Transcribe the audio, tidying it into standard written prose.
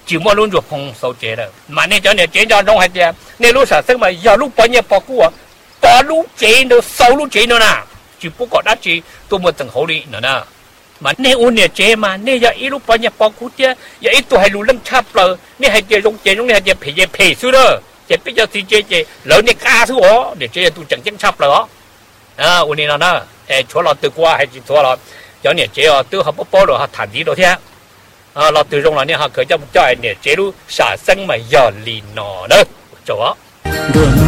chỉ mua luôn ruột phong sâu chế rồi mà nên cho nên chế cho trong hai kia nên lúc sản xuất mà giờ lúc bao nhiêu bao cua có lúc chế nó sâu lúc chế nó nè chỉ不过那只多么等好哩呢mà nên uống nè chế mà nên giờ ít lúc bao nhiêu bao cú chứ giờ ít tuổi hay lù lâm chắp rồi nên hay chế trong này hay chế xưa đó chế bây giờ thì chế lỡ nên cá thứ đó để chế tu chẳng chẳng chắp rồi uống nè nó chỗ là từ qua hay chỉ chỗ là cho nè chế từ học bao rồi học thành gì đó thế là từ trong là nè họ khởi cho nè chế lu sản sinh mà giờ lì nọ đó chỗ